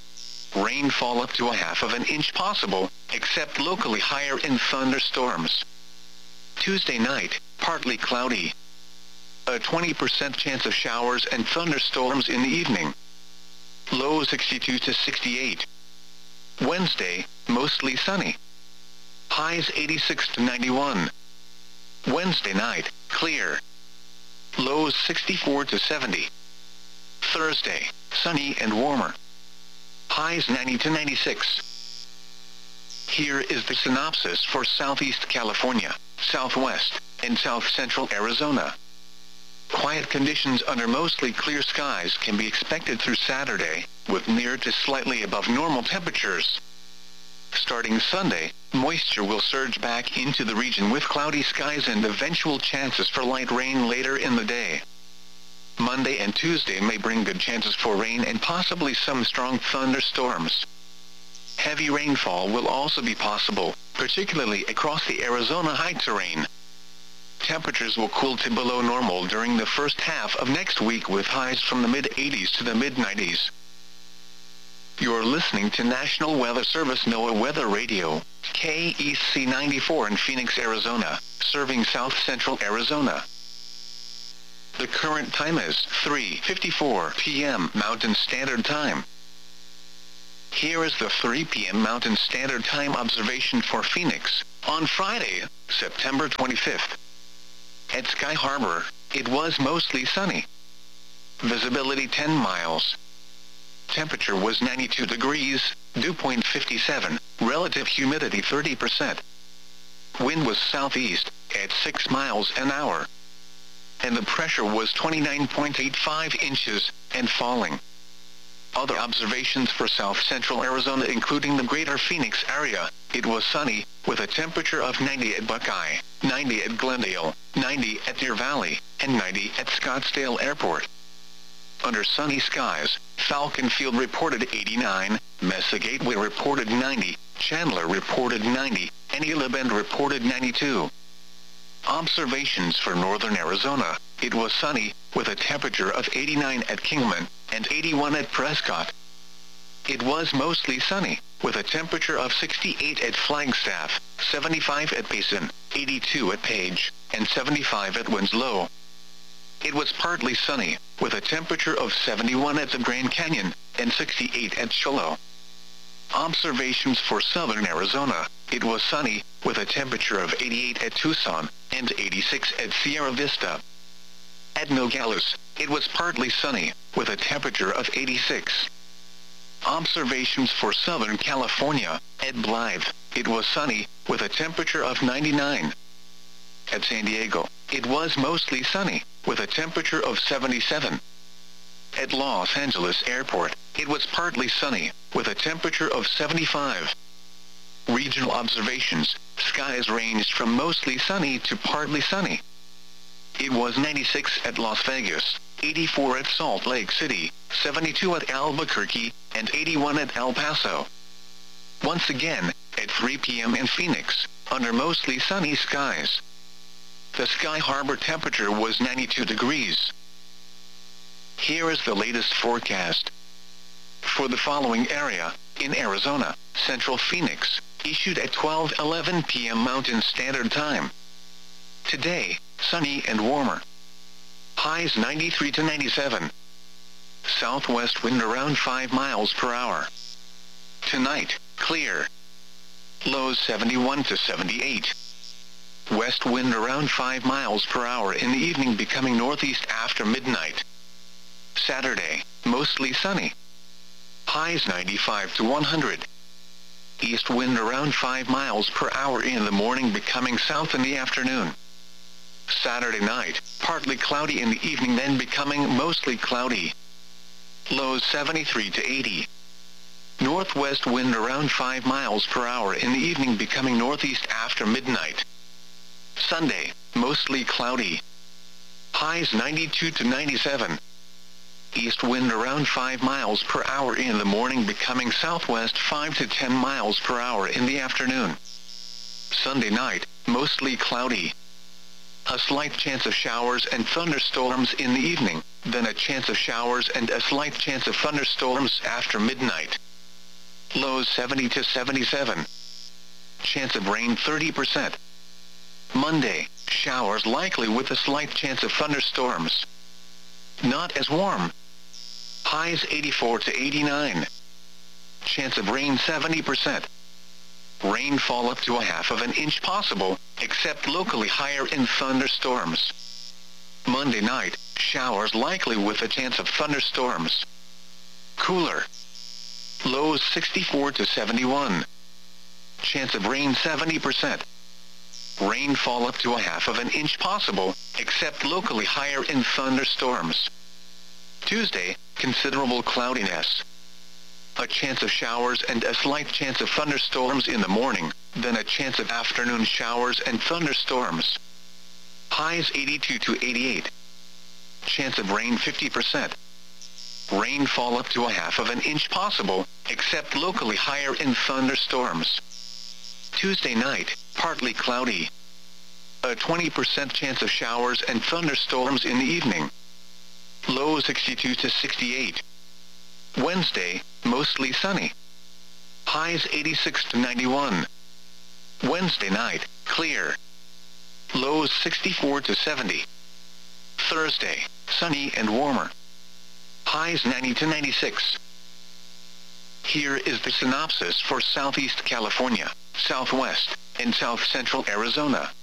Rainfall up to a half of an inch possible, except locally higher in thunderstorms. Tuesday night, partly cloudy. A twenty percent chance of showers and thunderstorms in the evening. Low sixty-two to sixty-eight. Wednesday, mostly sunny. Highs eighty-six to ninety-one. Wednesday night, clear. Lows sixty-four to seventy. Thursday, sunny and warmer. Highs ninety to ninety-six. Here is the synopsis for Southeast California, Southwest, and South Central Arizona. Quiet conditions under mostly clear skies can be expected through Saturday, with near to slightly above normal temperatures. Starting Sunday, moisture will surge back into the region with cloudy skies and eventual chances for light rain later in the day. Monday and Tuesday may bring good chances for rain and possibly some strong thunderstorms. Heavy rainfall will also be possible, particularly across the Arizona high terrain. Temperatures will cool to below normal during the first half of next week, with highs from the mid eighties to the mid nineties. You're listening to National Weather Service NOAA Weather Radio, K E C ninety-four in Phoenix, Arizona, serving South Central Arizona. The current time is three fifty-four p m Mountain Standard Time. Here is the three p m Mountain Standard Time observation for Phoenix, on Friday, September twenty-fifth. At Sky Harbor, it was mostly sunny. Visibility ten miles. Temperature was ninety-two degrees, dew point fifty-seven, relative humidity thirty percent. Wind was southeast, at six miles an hour. And the pressure was twenty-nine point eight five inches, and falling. Other observations for south central Arizona including the greater Phoenix area, it was sunny, with a temperature of ninety at Buckeye, ninety at Glendale, ninety at Deer Valley, and ninety at Scottsdale Airport. Under sunny skies, Falcon Field reported eighty-nine, Mesa Gateway reported ninety, Chandler reported ninety, and Gila Bend reported ninety-two. Observations for northern Arizona, it was sunny, with a temperature of eighty-nine at Kingman, and eighty-one at Prescott. It was mostly sunny, with a temperature of sixty-eight at Flagstaff, seventy-five at Payson, eighty-two at Page, and seventy-five at Winslow. It was partly sunny, with a temperature of seventy-one at the Grand Canyon, and sixty-eight at Shiloh. Observations for southern Arizona, it was sunny, with a temperature of eighty-eight at Tucson, and eighty-six at Sierra Vista. At Nogales, it was partly sunny, with a temperature of eighty-six. Observations for Southern California, at Blythe, it was sunny, with a temperature of ninety-nine. At San Diego, it was mostly sunny, with a temperature of seventy-seven. At Los Angeles Airport, it was partly sunny, with a temperature of seventy-five. Regional observations, skies ranged from mostly sunny to partly sunny. It was ninety-six at Las Vegas, eighty-four at Salt Lake City, seventy-two at Albuquerque, and eighty-one at El Paso. Once again, at three p m in Phoenix, under mostly sunny skies. The Sky Harbor temperature was ninety-two degrees. Here is the latest forecast. For the following area, in Arizona, Central Phoenix, issued at twelve eleven p m Mountain Standard Time. Today, sunny and warmer. Highs ninety-three to ninety-seven. Southwest wind around five miles per hour. Tonight, clear. Lows seventy-one to seventy-eight. West wind around five miles per hour in the evening, becoming northeast after midnight. Saturday, mostly sunny. Highs ninety-five to one hundred. East wind around five miles per hour in the morning, becoming south in the afternoon. Saturday night, partly cloudy in the evening, then becoming mostly cloudy. Lows seventy-three to eighty. Northwest wind around five miles per hour in the evening, becoming northeast after midnight. Sunday, mostly cloudy. Highs ninety-two to ninety-seven. East wind around five miles per hour in the morning, becoming southwest five to ten miles per hour in the afternoon. Sunday night, mostly cloudy. A slight chance of showers and thunderstorms in the evening, then a chance of showers and a slight chance of thunderstorms after midnight. Lows seventy to seventy-seven. Chance of rain thirty percent. Monday, showers likely with a slight chance of thunderstorms. Not as warm. Highs eighty-four to eighty-nine. Chance of rain seventy percent. Rainfall up to a half of an inch possible, except locally higher in thunderstorms. Monday night, showers likely with a chance of thunderstorms. Cooler. Lows sixty-four to seventy-one. Chance of rain seventy percent. Rainfall up to a half of an inch possible, except locally higher in thunderstorms. Tuesday, considerable cloudiness. A chance of showers and a slight chance of thunderstorms in the morning, then a chance of afternoon showers and thunderstorms. Highs eighty-two to eighty-eight. Chance of rain fifty percent. Rainfall up to a half of an inch possible, except locally higher in thunderstorms. Tuesday night, partly cloudy. A twenty percent chance of showers and thunderstorms in the evening. Low sixty-two to sixty-eight. Wednesday, mostly sunny. Highs eighty-six to ninety-one. Wednesday night, clear. Lows sixty-four to seventy. Thursday, sunny and warmer. Highs ninety to ninety-six. Here is the synopsis for Southeast California, Southwest, and South Central Arizona.